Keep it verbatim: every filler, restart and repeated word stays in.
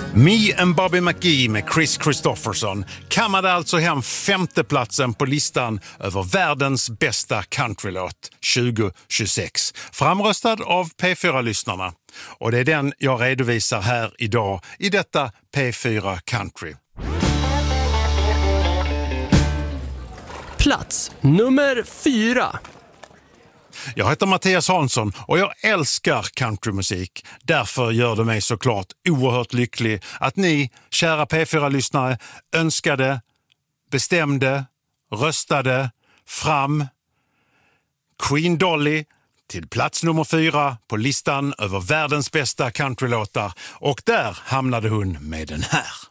Me and Bobby McGee med Chris Christopherson kammade alltså hem femteplatsen på listan över världens bästa countrylåt tjugo tjugosex. Framröstad av P fyra-lyssnarna. Och det är den jag redovisar här idag i detta P fyra Country. Plats nummer fyra. Jag heter Mattias Hansson och jag älskar countrymusik. Därför gör det mig såklart oerhört lycklig att ni, kära P fyra-lyssnare, önskade, bestämde, röstade fram Queen Dolly till plats nummer fyra på listan över världens bästa countrylåtar. Och där hamnade hon med den här.